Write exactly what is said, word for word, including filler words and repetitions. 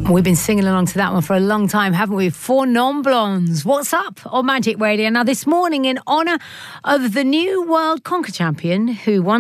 We've been singing along to that one for a long time, haven't we? Four Non-Blondes. What's up on Magic Radio? Now, this morning, in honour of the new World Conker Champion who won